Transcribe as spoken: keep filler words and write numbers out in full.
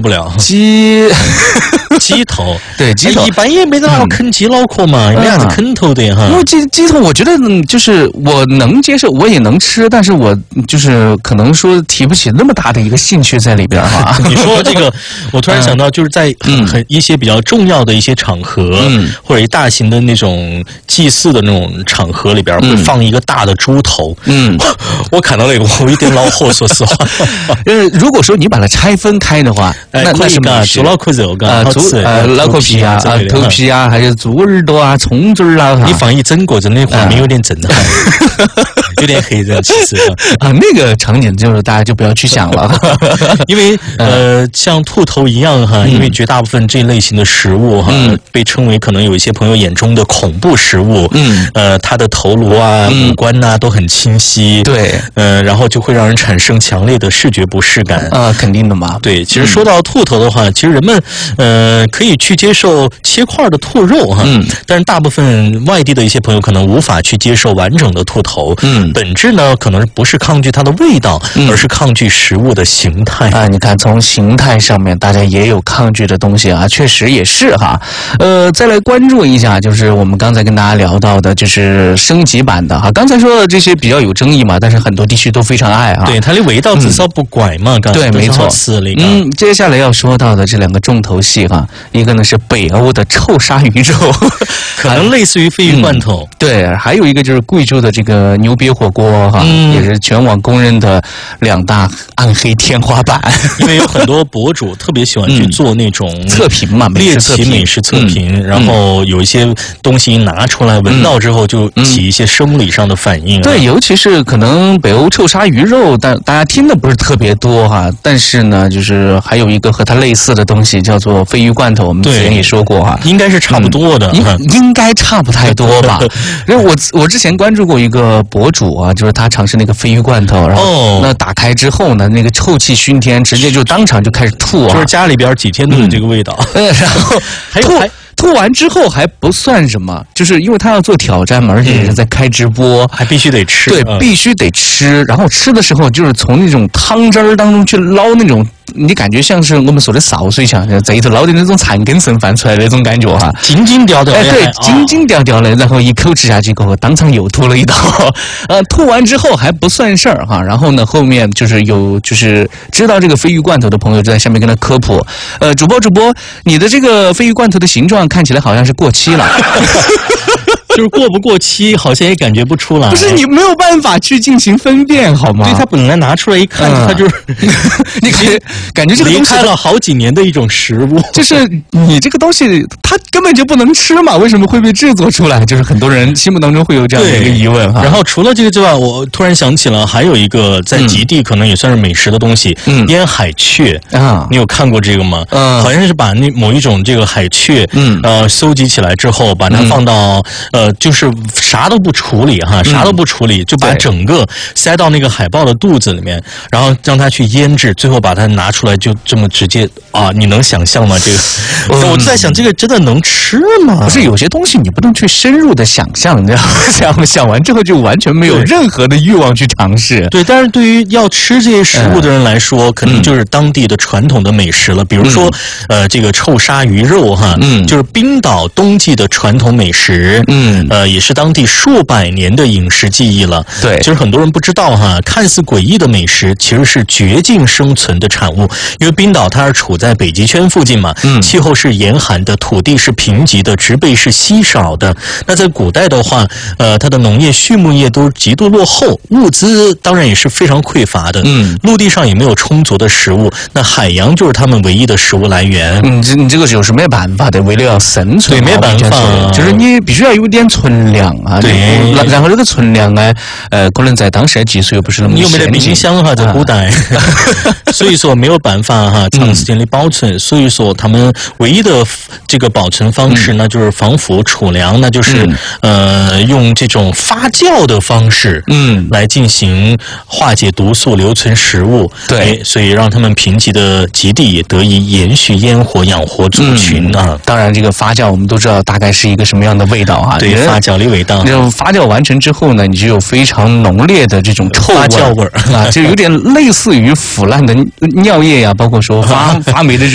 不了。 鸡鸡头， 对鸡头， 一般也没得那啃鸡脑壳嘛，没啥子啃头的哈。 因为鸡鸡头，我觉得就是我能接受，我也能吃，但是我就是可能说提不起那么大的一个兴趣在里边哈。 你说这个，我突然想到，就是在很很一些比较重要的一些场合，嗯、或者一大型的那种祭祀的那种场合里边，会放一个大的猪头。嗯，我看到那个，我有点恼火，说实话。 呃，如果说你把它拆分开的话，那那是个猪脑壳肉， 呃，猪呃脑壳皮啊，啊头皮啊，还有猪耳朵啊，葱汁儿啊， 你放一整个，真的画面有点震撼，有点黑人其实啊，那个场景就是大家就不要去想了， 因为呃，像兔头一样哈，因为绝大部分这类型的食物哈，被称为可能有一些朋友眼中的恐怖食物，嗯，呃，它的头颅啊、五官呐都很清晰， 对， 呃，然后就会让人产生强烈的视觉不适感啊，肯定的嘛， 对，其实说到兔头的话，其实人们呃可以去接受切块的兔肉哈，嗯，但是大部分外地的一些朋友可能无法去接受完整的兔头，嗯，本质呢可能不是抗拒它的味道，嗯、而是抗拒食物的形态啊。你看，从形态上面，大家也有抗拒的东西啊，确实也是哈。呃，再来关注一下，就是我们刚才跟大家聊到的，就是升级版的哈。刚才说的这些比较有争议嘛，但是很多地区都非常爱哈。 对，它的味道至少不怪嘛， 嗯、对，没错。嗯，接下来要说到的这两个重头戏哈，一个呢是北欧的臭鲨鱼肉， 可能类似于鲱鱼罐头、嗯， 对，还有一个就是贵州的这个牛瘪火锅哈、嗯，也是全网公认的两大暗黑天花板。 因为有很多博主特别喜欢去做那种测评嘛， 猎奇美食测评，然后有一些东西一拿出来闻到之后就起一些生理上的反应、啊嗯。 对，尤其是可能北欧臭鲨鱼肉，但大家听的不是特别多哈，但是呢，就是还有一个和它类似的东西叫做鲱鱼罐头，我们之前也说过哈， 应该是差不多的， 嗯、应应该差不太多吧。因为我我之前关注过一个博主啊，就是他尝试那个鲱鱼罐头，然后那打开之后呢，那个臭气熏天，直接就当场就开始吐啊， 就是家里边几天都有这个味道。 嗯，然后还有还。吐完之后还不算什么，就是因为他要做挑战嘛，而且也是在开直播， 还必须得吃。 对，必须得吃。然后吃的时候就是从那种汤汁儿当中去捞那种，你感觉像是我们说的潲水像在里头捞的那种残羹剩饭出来的那种感觉哈， 津津调调。 哎，对，津津调调的。然后一口吃下去过后，当场又吐了一道。呃，吐完之后还不算事儿哈。然后呢，后面就是有就是知道这个鲱鱼罐头的朋友就在下面跟他科普。呃，主播主播，你的这个鲱鱼罐头的形状看起来好像是过期了。 就是过不过期，好像也感觉不出来。 不是你没有办法去进行分辨，好吗？ 对，他本来拿出来一看，嗯、他就是你感觉感觉这个东西离开了好几年的一种食物， 就是你这个东西它根本就不能吃嘛，为什么会被制作出来？就是很多人心目当中会有这样的一个疑问哈。 然后除了这个之外，我突然想起了还有一个在极地可能也算是美食的东西，嗯，腌海雀啊，你有看过这个吗？嗯，好像是把那某一种这个海雀，嗯，呃，收集起来之后，把它放到、嗯、呃。就是啥都不处理哈，啥都不处理，就把整个塞到那个海豹的肚子里面，然后让它去腌制，最后把它拿出来，就这么直接啊！你能想象吗？这个，嗯、我就在想，这个真的能吃吗？ 不是，有些东西你不能去深入的想象，你知道吗？想想完之后就完全没有任何的欲望去尝试。 对，但是对于要吃这些食物的人来说，嗯、肯定就是当地的传统的美食了。比如说，嗯、呃，这个臭鲨鱼肉哈，嗯，就是冰岛冬季的传统美食，嗯。呃，也是当地数百年的饮食记忆了。 对， 其实很多人不知道哈，看似诡异的美食其实是绝境生存的产物。因为冰岛它是处在北极圈附近嘛，嗯，气候是严寒的，土地是贫瘠的，植被是稀少的。那在古代的话，呃，它的农业、畜牧业都极度落后，物资当然也是非常匮乏的。嗯，陆地上也没有充足的食物，那海洋就是他们唯一的食物来源。 嗯，这你这个就是没办法的，为了要生存， 对，没办法， 就是你必须要有点存粮啊。 对， 然后这个存粮呢，呃，可能在当时的技术又不是那么先进， 你有没得冰箱哈？在古代，啊、所以说没有办法哈长时间的保存。嗯、所以说他们唯一的这个保存方式，嗯、那就是防腐储粮，那就是、嗯、呃用这种发酵的方式，嗯，来进行化解毒素、留存食物。 对， 所以让他们贫瘠的极地也得以延续烟火，养活族群啊。 嗯、当然，这个发酵我们都知道大概是一个什么样的味道啊？ 对，发酵的味道。 这种发酵完成之后呢，你就有非常浓烈的这种臭发酵味儿啊，就有点类似于腐烂的尿液呀，包括说发发霉的。